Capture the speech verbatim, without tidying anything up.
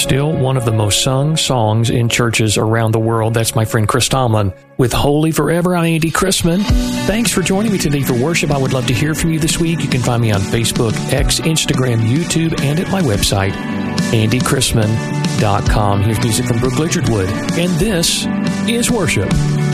still one of the most sung songs in churches around the world. That's my friend Chris Tomlin with Holy Forever. I'm Andy Chrisman. Thanks for joining me today for worship. I would love to hear from you this week. You can find me on Facebook, X, Instagram, YouTube, and at my website, andy chrisman dot com. Here's music from Brooke Lichardwood, and this is Worship.